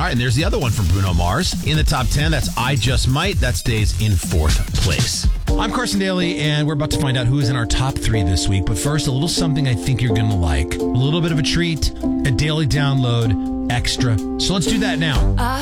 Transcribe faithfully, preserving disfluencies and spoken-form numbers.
right, and there's the other one from Bruno Mars. In the top ten, that's I Just Might. That stays in fourth place. I'm Carson Daly, and we're about to find out who is in our top three this week. But first, a little something I think you're going to like. A little bit of a treat, a daily download extra. So let's do that now. I